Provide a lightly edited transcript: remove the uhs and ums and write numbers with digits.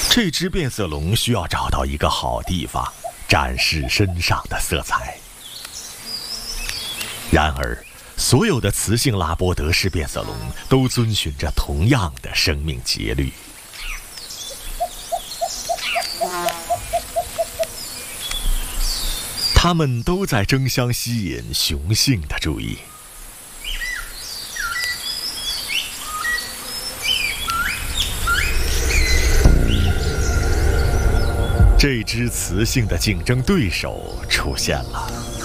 这只变色龙需要找到一个好地方展示身上的色彩。然而，所有的雌性拉波德氏变色龙都遵循着同样的生命节律。它们都在争相吸引雄性的注意。这只雌性的竞争对手出现了。